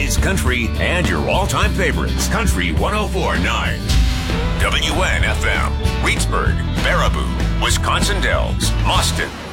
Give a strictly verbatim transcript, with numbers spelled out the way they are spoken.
oldies, country, and your all-time favorites. Country one oh four point nine. W N F M. Reedsburg, Baraboo, Wisconsin Dells, Boston,